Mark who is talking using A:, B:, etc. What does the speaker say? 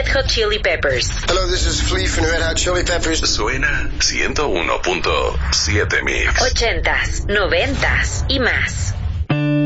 A: Red Hot Chili Peppers.
B: Hello, this is Flea from Red Hot Chili Peppers.
C: Suena 101.7 Mix.
A: 80s, 90s y más.